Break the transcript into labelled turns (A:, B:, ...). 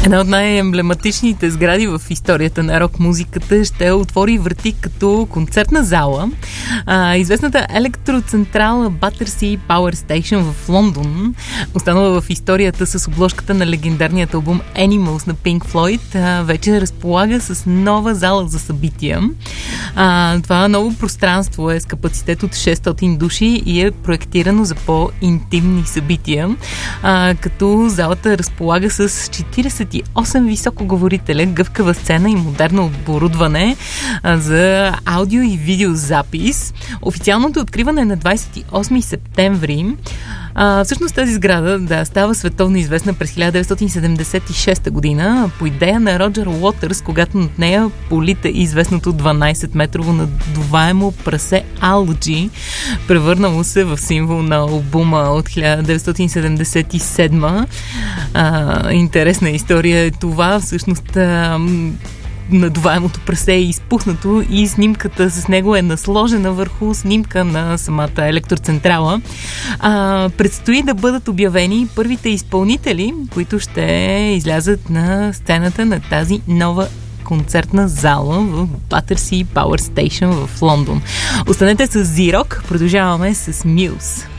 A: Една от най-емблематичните сгради в историята на рок-музиката ще отвори врати като концертна зала. Известната електроцентрала Battersea Power Station в Лондон, останала в историята с обложката на легендарният албум Animals на Pink Floyd, вече разполага с нова зала за събития. Това ново пространство е с капацитет от 600 души и е проектирано за по-интимни събития, като залата разполага с 48 високоговорителя, гъвкава сцена и модерно оборудване за аудио и видеозапис. Официалното откриване е на 28 септември. Всъщност тази сграда става световно известна през 1976 година по идея на Роджер Уотърс, когато над нея полита известното 12-метрово надуваемо прасе Алджи, превърнало се в символ на албума от 1977. Интересна история е това. Всъщност надуваемото прасе е изпуснато и снимката с него е насложена върху снимка на самата електроцентрала. Предстои да бъдат обявени първите изпълнители, които ще излязат на сцената на тази нова концертна зала в Battersea Power Station в Лондон. Останете с Z-Rock, продължаваме с Muse.